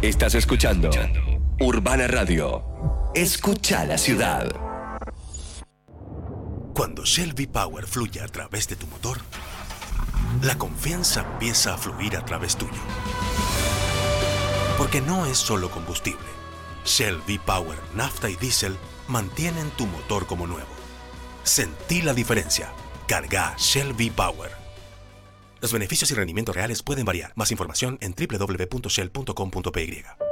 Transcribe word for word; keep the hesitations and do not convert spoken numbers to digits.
Estás escuchando Urbana Radio. Escucha la ciudad. Cuando Shell V-Power fluye a través de tu motor, la confianza empieza a fluir a través tuyo. Porque no es solo combustible. Shell V-Power, nafta y diésel mantienen tu motor como nuevo. Sentí la diferencia. Carga Shell V-Power. Los beneficios y rendimientos reales pueden variar. Más información en doble u doble u doble u punto shell punto com punto p y.